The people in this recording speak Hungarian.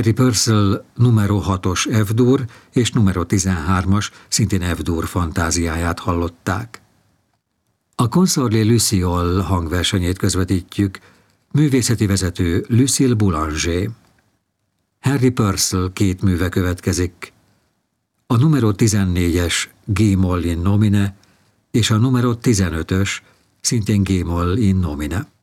Harry Purcell numero 6-os F-dur és numero 13-as, szintén F-dur fantáziáját hallották. A Consorlet Luciole hangversenyét közvetítjük, művészeti vezető Lucille Boulanger. Harry Purcell 2 műve következik. A numero 14-es G-moll in nomine és a numero 15-ös, szintén G-moll in nomine.